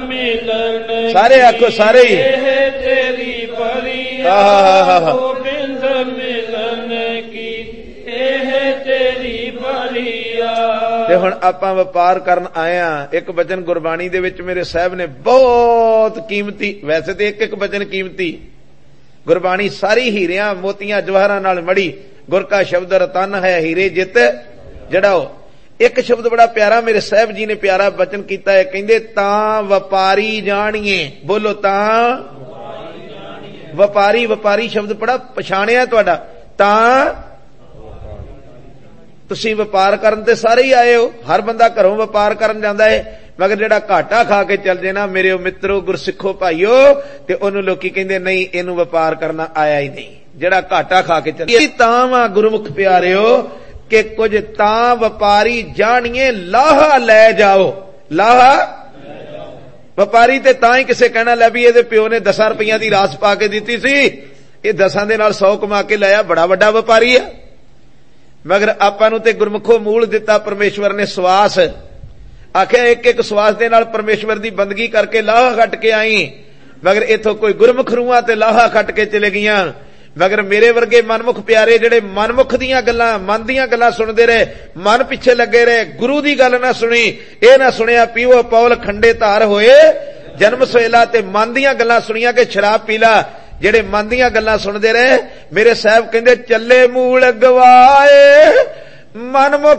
मिलन सारे आखो सारे ही तेरी बलिया गोबिंद मिलन की तेरी बलिया। ते हुण आपां वपार करन आए हां। एक वचन गुरबाणी दे विच मेरे साहब ने बहुत कीमती, वैसे तो एक एक वचन कीमती, गुरबाणी सारी हीरियां मोतियां जवाहरां नाल मड़ी। गुर का शब्द रतन है हीरे जित जड़ाओ। एक शब्द बड़ा प्यारा मेरे साहब जी ने प्यारा वचन कीता है, कहंदे तां वपारी जाणिए। बोलो तां वपारी, वपारी शब्द बड़ा पछाणिया तुहाडा। तां तुसीं वपार करन ते सारे ही आए हो, हर बंदा घरों वपार करन जांदा है, मगर जेड़ा घाटा खा के चल जे ना मेरे मित्रो गुरसिखो भाईओ, ते ओनू लोकी कहंदे नहीं इहनू वपार करना आया ही नहीं। जेड़ा घाटा खा के चल तां वा गुरमुख प्यारिओ कि कुछ तां वपारी जाणिए लाहा लै जाओ। लाहा वपारी ते तां ही किसे कहना लै भी इहदे प्यो ने 10 रुपइयां दी रास पा के दित्ती सी, ये 10 दे नाल 100 कमा के लाया, बड़ा वड्डा वपारी है। मगर आपां नूं ते गुरमुखो मूल दिता परमेश्वर ने सवास, आखिया एक एक सवास दे नाल परमेश्वर दी बंदगी करके लाहा खट के आई। मगर इथों कोई गुरमुख रूहां ते लाहा खट के चले गईयां। मगर मेरे वर्गे मनमुख प्यारे जेड़े मनमुख दीयां गल्लां मन दीयां गल्लां सुनदे रहे, मन पिछे लगे रहे, गुरु दी गल ना सुनी, ये ना सुनिया पीओ पौल खंडे धार होए जन्म सोएला, ते मन दीयां गल्लां सुनिया कि शराब पीला। जेड़े मन दीयां गल्लां सुनदे रहे, मेरे साहब कहंदे चले मूल गवाए मनमुख